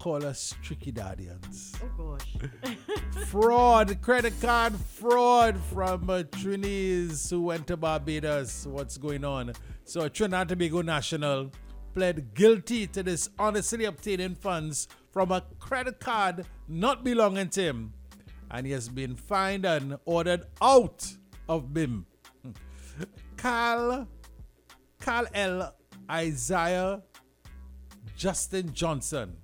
call us tricky daddians. Oh gosh. Fraud, credit card fraud from Trinis who went to Barbados. What's going on? So Trinidad and Tobago National pled guilty to dishonestly obtaining funds from a credit card not belonging to him. And he has been fined and ordered out of BIM. Carl L. Isaiah Justin Johnson.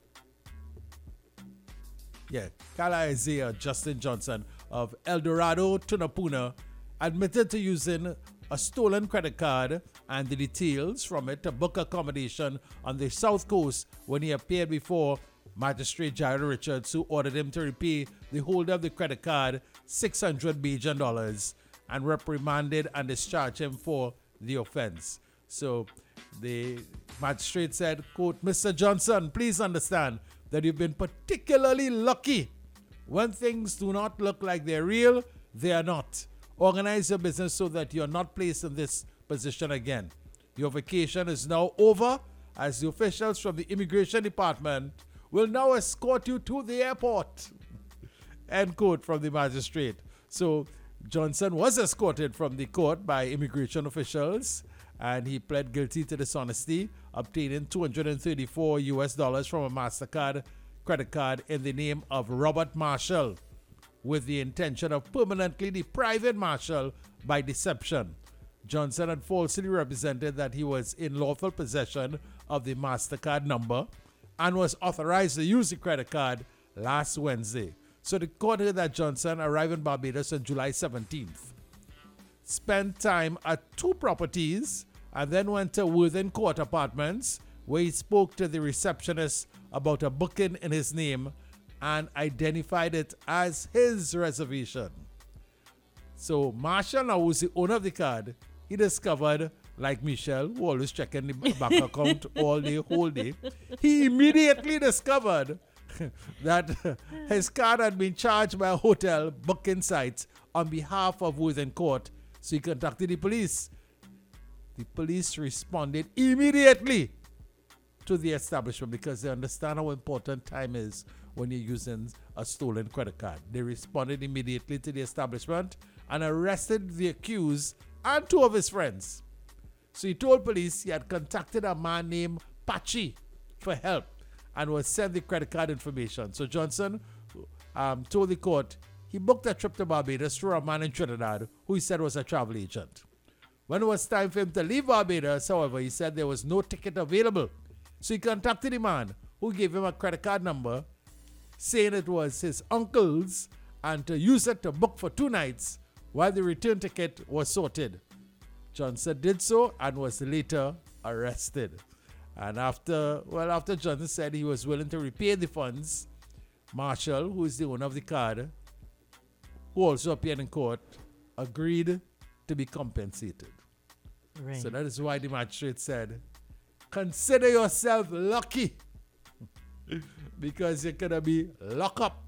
Yeah, Carl Isaiah Justin Johnson of El Dorado, Tunapuna, admitted to using a stolen credit card and the details from it to book accommodation on the South Coast when he appeared before Magistrate Jared Richards, who ordered him to repay the holder of the credit card $600 Bajan and reprimanded and discharged him for the offense. So the magistrate said, quote, Mr. Johnson, please understand that you've been particularly lucky. When things do not look like they're real, they are not. Organize your business so that you're not placed in this position again. Your vacation is now over, as the officials from the Immigration Department will now escort you to the airport. End quote from the magistrate. So Johnson was escorted from the court by immigration officials, and he pled guilty to dishonesty, obtaining $234 from a MasterCard credit card in the name of Robert Marshall, with the intention of permanently depriving Marshall by deception. Johnson had falsely represented that he was in lawful possession of the MasterCard number and was authorized to use the credit card last Wednesday. So the court heard that Johnson arrived in Barbados on July 17th, spent time at two properties, and then went to Worthing Court Apartments, where he spoke to the receptionist about a booking in his name and identified it as his reservation. So Marshall, now who's the owner of the card, he discovered, like Michelle, who always checking the bank account all day, whole day, he immediately discovered that his card had been charged by a hotel booking site on behalf of Worthing Court. So he contacted the police. The police responded immediately to the establishment because they understand how important time is when you're using a stolen credit card. They responded immediately to the establishment and arrested the accused and two of his friends. So he told police he had contacted a man named Pachi for help and was sent the credit card information. So Johnson told the court he booked a trip to Barbados through a man in Trinidad who he said was a travel agent. When it was time for him to leave Barbados, however, he said there was no ticket available. So he contacted the man who gave him a credit card number, saying it was his uncle's and to use it to book for 2 nights while the return ticket was sorted. Johnson did so and was later arrested. And after Johnson said he was willing to repay the funds, Marshall, who is the owner of the card, who also appeared in court, agreed to be compensated. Right. So that is why the magistrate said, consider yourself lucky because you're going to be locked up.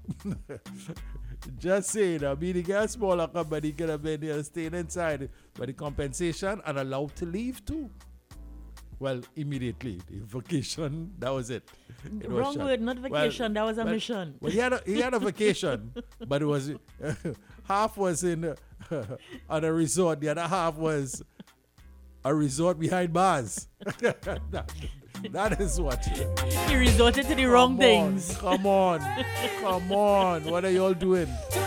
Just saying, I mean, he got a small lockup, but he could have been staying inside by the compensation and allowed to leave too. Well, immediately. The vacation, that was it. Wrong word, not vacation. That was a mission. Well, he had a vacation, but it was half was in on a resort. The other half was a resort behind bars. That is what. He resorted to the wrong things. Come on. What are you all doing?